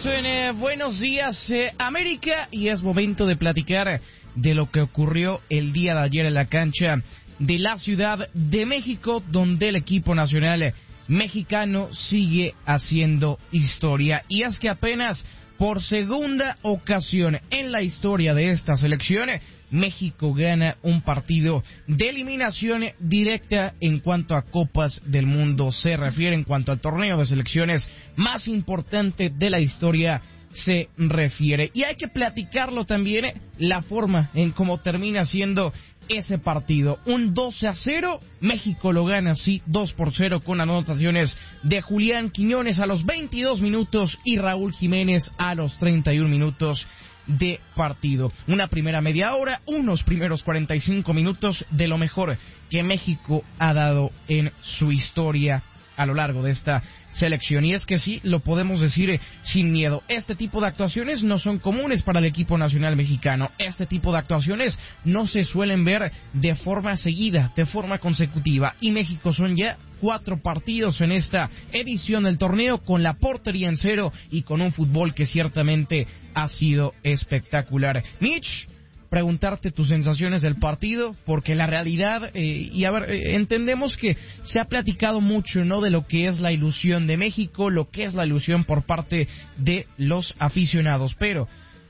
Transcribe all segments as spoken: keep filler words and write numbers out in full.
en eh, Buenos Días eh, América, y es momento de platicar de lo que ocurrió el día de ayer en la cancha de la Ciudad de México, donde el equipo nacional mexicano sigue haciendo historia. Y es que apenas por segunda ocasión en la historia de esta selección, México gana un partido de eliminación directa en cuanto a Copas del Mundo se refiere, en cuanto al torneo de selecciones más importante de la historia se refiere. Y hay que platicarlo también, la forma en cómo termina siendo ese partido. Un doce a cero, México lo gana, sí, dos por cero, con anotaciones de Julián Quiñones a los veintidós minutos y Raúl Jiménez a los treinta y un minutos de partido. Una primera media hora, unos primeros cuarenta y cinco minutos de lo mejor que México ha dado en su historia a lo largo de esta selección. Y es que sí, lo podemos decir eh, sin miedo. Este tipo de actuaciones no son comunes para el equipo nacional mexicano. Este tipo de actuaciones no se suelen ver de forma seguida, de forma consecutiva. Y México son ya cuatro partidos en esta edición del torneo con la portería en cero y con un fútbol que ciertamente ha sido espectacular. Mitch, preguntarte tus sensaciones del partido, porque la realidad, eh, y a ver, eh, entendemos que se ha platicado mucho, ¿no?, de lo que es la ilusión de México, lo que es la ilusión por parte de los aficionados, pero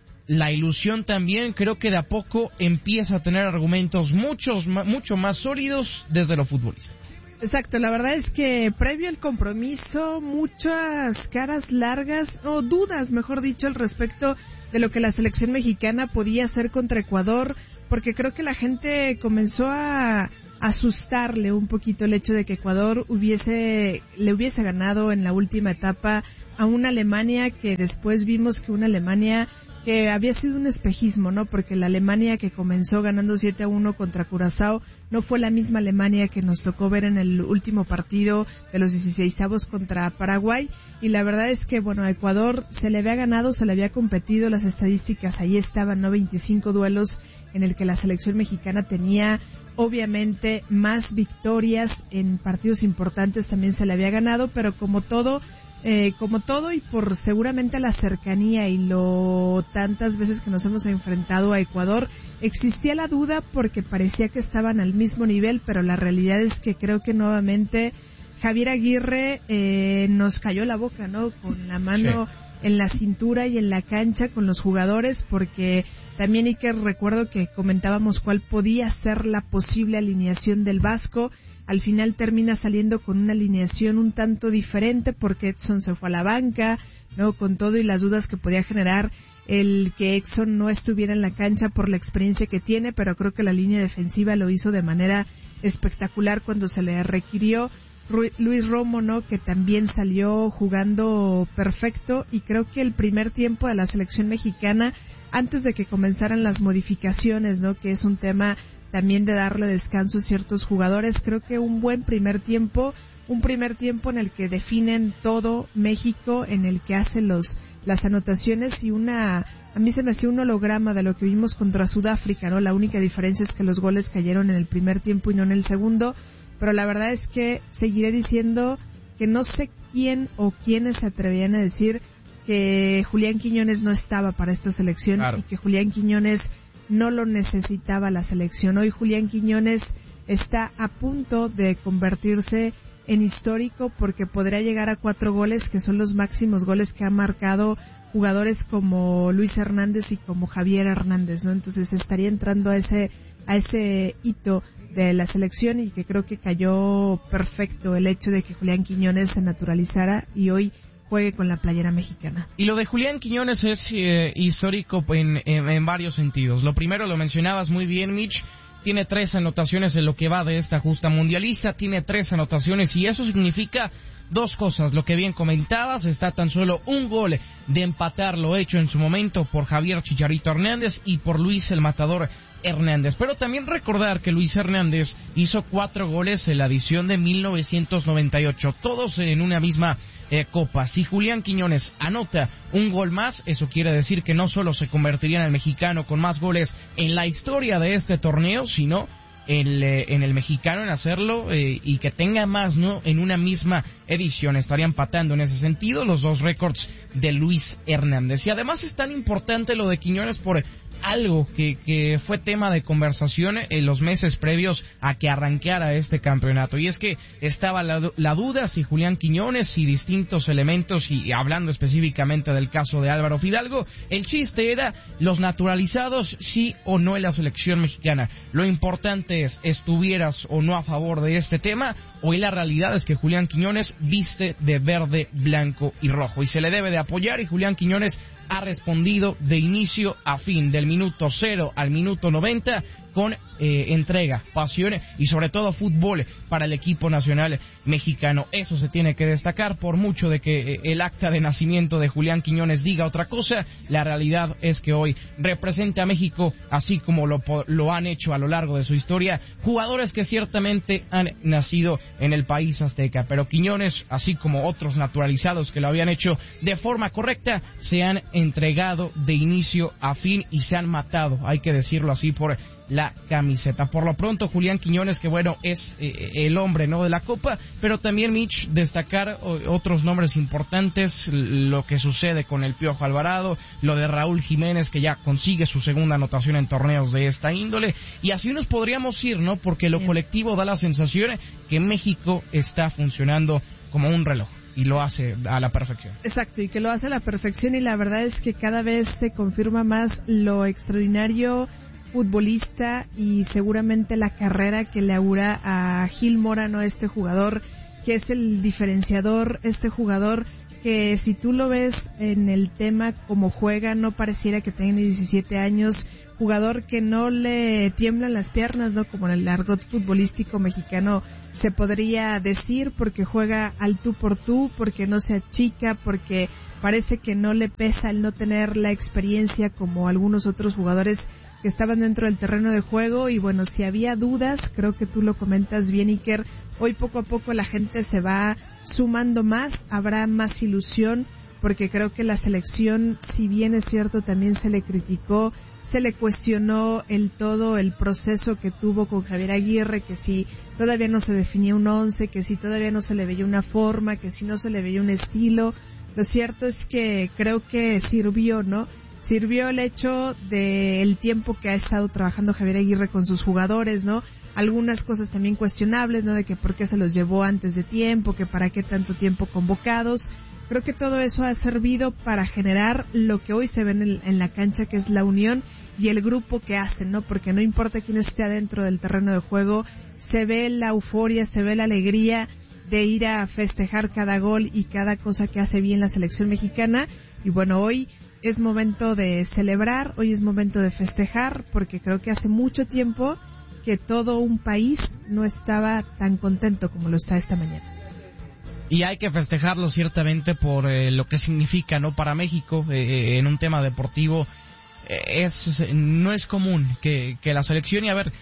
la ilusión también creo que de a poco empieza a tener argumentos muchos, mucho más sólidos desde lo futbolístico. Exacto, la verdad es que previo al compromiso, muchas caras largas, o dudas, mejor dicho, al respecto de lo que la selección mexicana podía hacer contra Ecuador, porque creo que la gente comenzó a asustarle un poquito el hecho de que Ecuador hubiese le hubiese ganado en la última etapa a una Alemania que después vimos que una Alemania que había sido un espejismo, ¿no? Porque la Alemania que comenzó ganando siete a uno contra Curazao no fue la misma Alemania que nos tocó ver en el último partido de los dieciseisavos contra Paraguay, y la verdad es que, bueno, a Ecuador se le había ganado, se le había competido, las estadísticas ahí estaban, ¿no? veinticinco duelos en el que la selección mexicana tenía obviamente más victorias en partidos importantes, también se le había ganado, pero como todo Eh, como todo y por seguramente la cercanía y lo tantas veces que nos hemos enfrentado a Ecuador, existía la duda porque parecía que estaban al mismo nivel, pero la realidad es que creo que nuevamente Javier Aguirre eh, nos cayó la boca, ¿no? Con la mano sí en la cintura y en la cancha con los jugadores, porque también Iker, recuerdo que comentábamos cuál podía ser la posible alineación del Vasco. Al final termina saliendo con una alineación un tanto diferente porque Edson se fue a la banca, ¿no? Con todo y las dudas que podía generar el que Edson no estuviera en la cancha por la experiencia que tiene, pero creo que la línea defensiva lo hizo de manera espectacular cuando se le requirió. Luis Romo, ¿no?, que también salió jugando perfecto, y creo que el primer tiempo de la selección mexicana, antes de que comenzaran las modificaciones, ¿no?, que es un tema también de darle descanso a ciertos jugadores, creo que un buen primer tiempo, un primer tiempo en el que definen todo México, en el que hace los las anotaciones, y una, a mí se me hacía un holograma de lo que vimos contra Sudáfrica, ¿no? La única diferencia es que los goles cayeron en el primer tiempo y no en el segundo. Pero la verdad es que seguiré diciendo que no sé quién o quiénes se atrevían a decir que Julián Quiñones no estaba para esta selección, claro, y que Julián Quiñones no lo necesitaba la selección. Hoy Julián Quiñones está a punto de convertirse en histórico porque podrá llegar a cuatro goles, que son los máximos goles que han marcado jugadores como Luis Hernández y como Javier Hernández, ¿no? Entonces estaría entrando a ese a ese hito de la selección, y que creo que cayó perfecto el hecho de que Julián Quiñones se naturalizara y hoy juegue con la playera mexicana. Y lo de Julián Quiñones es eh, histórico en, en, en varios sentidos. Lo primero, lo mencionabas muy bien, Mitch, tiene tres anotaciones en lo que va de esta justa mundialista, tiene tres anotaciones, y eso significa dos cosas. Lo que bien comentabas, está tan solo un gol de empatar lo hecho en su momento por Javier Chicharito Hernández y por Luis el Matador Hernández. Pero también recordar que Luis Hernández hizo cuatro goles en la edición de mil novecientos noventa y ocho, todos en una misma eh, copa. Si Julián Quiñones anota un gol más, eso quiere decir que no solo se convertiría en el mexicano con más goles en la historia de este torneo, sino el, eh, en el mexicano en hacerlo eh, y que tenga más, ¿no? En una misma edición estaría empatando en ese sentido los dos récords de Luis Hernández. Y además es tan importante lo de Quiñones por algo que, que fue tema de conversación en los meses previos a que arrancara este campeonato, y es que estaba la, la duda si Julián Quiñones y distintos elementos, y hablando específicamente del caso de Álvaro Fidalgo, el chiste era los naturalizados sí o no en la selección mexicana. Lo importante es, estuvieras o no a favor de este tema. Hoy la realidad es que Julián Quiñones viste de verde, blanco y rojo, y se le debe de apoyar, y Julián Quiñones ha respondido de inicio a fin, del minuto cero al minuto noventa, con eh, entrega, pasión y sobre todo fútbol para el equipo nacional mexicano. Eso se tiene que destacar, por mucho de que eh, el acta de nacimiento de Julián Quiñones diga otra cosa. La realidad es que hoy representa a México, así como lo, lo han hecho a lo largo de su historia jugadores que ciertamente han nacido en el país azteca, pero Quiñones, así como otros naturalizados que lo habían hecho de forma correcta, se han entregado de inicio a fin y se han matado, hay que decirlo así, por la camiseta. Por lo pronto, Julián Quiñones, que bueno, es eh, el hombre, ¿no?, de la Copa, pero también, Mitch, destacar o, otros nombres importantes, lo que sucede con el Piojo Alvarado, lo de Raúl Jiménez, que ya consigue su segunda anotación en torneos de esta índole, y así nos podríamos ir, ¿no?, porque lo colectivo da la sensación que México está funcionando como un reloj, y lo hace a la perfección. Exacto, y que lo hace a la perfección, y la verdad es que cada vez se confirma más lo extraordinario futbolista y seguramente la carrera que le augura a Gil Mora, ¿no?, este jugador que es el diferenciador, este jugador que si tú lo ves en el tema como juega, no pareciera que tenga diecisiete años, jugador que no le tiemblan las piernas, ¿no?, como en el argot futbolístico mexicano se podría decir, porque juega al tú por tú, porque no se achica, porque parece que no le pesa el no tener la experiencia como algunos otros jugadores que estaban dentro del terreno de juego. Y bueno, si había dudas, creo que tú lo comentas bien, Iker, hoy poco a poco la gente se va sumando más, habrá más ilusión, porque creo que la selección, si bien es cierto, también se le criticó, se le cuestionó el todo el proceso que tuvo con Javier Aguirre, que si todavía no se definía un once, que si todavía no se le veía una forma, que si no se le veía un estilo. Lo cierto es que creo que sirvió, ¿no? Sirvió el hecho del tiempo que ha estado trabajando Javier Aguirre con sus jugadores, ¿no? Algunas cosas también cuestionables, ¿no?, de que por qué se los llevó antes de tiempo, que para qué tanto tiempo convocados. Creo que todo eso ha servido para generar lo que hoy se ve en, el, en la cancha, que es la unión y el grupo que hacen, ¿no? Porque no importa quién esté adentro del terreno de juego, se ve la euforia, se ve la alegría de ir a festejar cada gol y cada cosa que hace bien la selección mexicana. Y bueno, hoy es momento de celebrar, hoy es momento de festejar, porque creo que hace mucho tiempo que todo un país no estaba tan contento como lo está esta mañana. Y hay que festejarlo ciertamente por eh, lo que significa, ¿no?, para México eh, en un tema deportivo. Eh, es no es común que, que la selección, y a ver,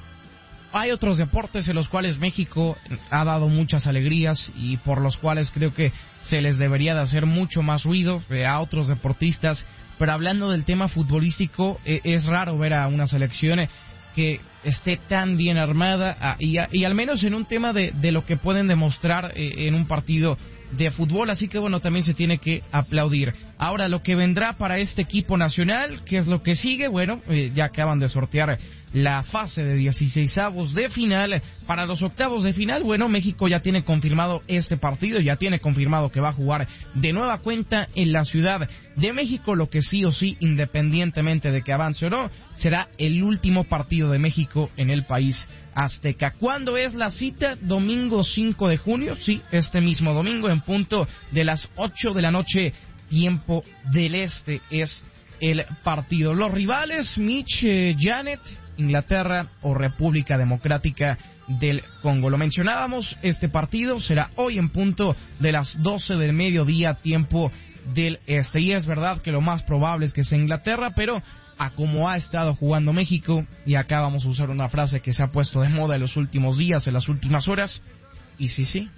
hay otros deportes en los cuales México ha dado muchas alegrías y por los cuales creo que se les debería de hacer mucho más ruido eh, a otros deportistas, pero hablando del tema futbolístico, eh, es raro ver a una selección eh, que esté tan bien armada a, y, a, y al menos en un tema de, de lo que pueden demostrar eh, en un partido de fútbol, así que bueno, también se tiene que aplaudir. Ahora, lo que vendrá para este equipo nacional, ¿qué es lo que sigue? Bueno, eh, ya acaban de sortear la fase de dieciseisavos de final. Para los octavos de final, bueno, México ya tiene confirmado este partido, ya tiene confirmado que va a jugar de nueva cuenta en la Ciudad de México, lo que sí o sí, independientemente de que avance o no, será el último partido de México en el país azteca. ¿Cuándo es la cita? Domingo cinco de junio, sí, este mismo domingo, en punto de las ocho de la noche, tiempo del este, es el partido. Los rivales, Mitch, eh, Janet, Inglaterra o República Democrática del Congo. Lo mencionábamos, este partido será hoy en punto de las doce del mediodía, tiempo del este. Y es verdad que lo más probable es que sea Inglaterra, pero a como ha estado jugando México, y acá vamos a usar una frase que se ha puesto de moda en los últimos días, en las últimas horas, y sí, sí,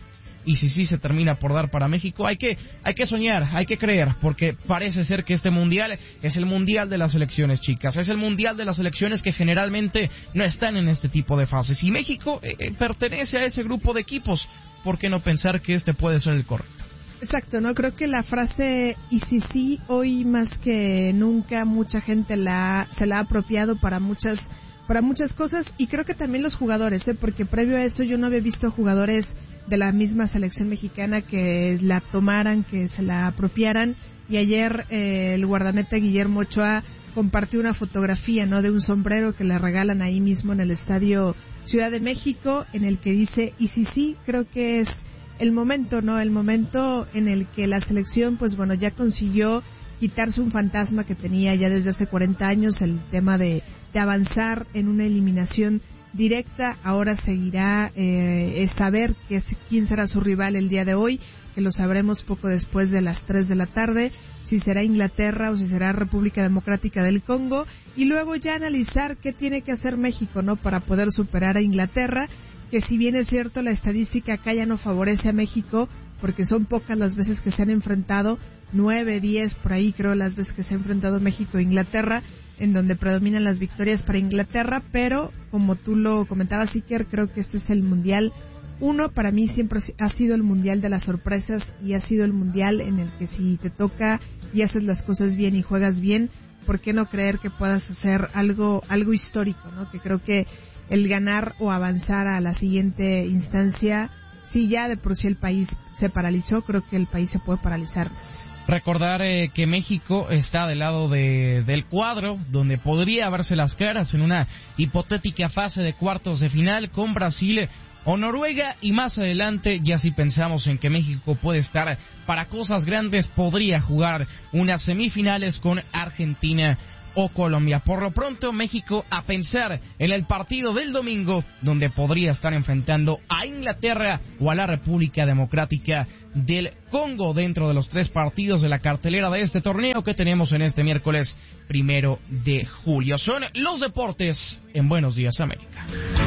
y si sí se termina por dar para México, hay que, hay que soñar, hay que creer, porque parece ser que este mundial es el mundial de las selecciones chicas, es el mundial de las selecciones que generalmente no están en este tipo de fases, y México eh, pertenece a ese grupo de equipos. ¿Por qué no pensar que este puede ser el correcto? Exacto, ¿no? Creo que la frase y si sí, hoy más que nunca mucha gente la se la ha apropiado para muchas para muchas cosas, y creo que también los jugadores, ¿eh? Porque previo a eso yo no había visto jugadores de la misma selección mexicana que la tomaran, que se la apropiaran, y ayer eh, el guardameta Guillermo Ochoa compartió una fotografía, ¿no?, de un sombrero que le regalan ahí mismo en el Estadio Ciudad de México, en el que dice y si sí. Creo que es el momento, ¿no? El momento en el que la selección, pues bueno, ya consiguió quitarse un fantasma que tenía ya desde hace cuarenta años, el tema de, de avanzar en una eliminación directa. Ahora seguirá eh, saber que es, quién será su rival el día de hoy, que lo sabremos poco después de las tres de la tarde, si será Inglaterra o si será República Democrática del Congo, y luego ya analizar qué tiene que hacer México, ¿no?, para poder superar a Inglaterra, que si bien es cierto la estadística acá ya no favorece a México, porque son pocas las veces que se han enfrentado, nueve, diez, por ahí creo las veces que se ha enfrentado México e Inglaterra, en donde predominan las victorias para Inglaterra, pero como tú lo comentabas, Iker, creo que este es el Mundial. Uno, para mí siempre ha sido el Mundial de las sorpresas, y ha sido el Mundial en el que si te toca y haces las cosas bien y juegas bien, ¿por qué no creer que puedas hacer algo algo histórico, ¿no? Que creo que el ganar o avanzar a la siguiente instancia, si ya de por sí el país se paralizó, creo que el país se puede paralizar más. Recordar eh, que México está del lado de, del cuadro, donde podría verse las caras en una hipotética fase de cuartos de final con Brasil o Noruega, y más adelante, ya si pensamos en que México puede estar para cosas grandes, podría jugar unas semifinales con Argentina o Colombia. Por lo pronto, México a pensar en el partido del domingo, donde podría estar enfrentando a Inglaterra o a la República Democrática del Congo, dentro de los tres partidos de la cartelera de este torneo que tenemos en este miércoles primero de julio. Son los deportes en Buenos Días América.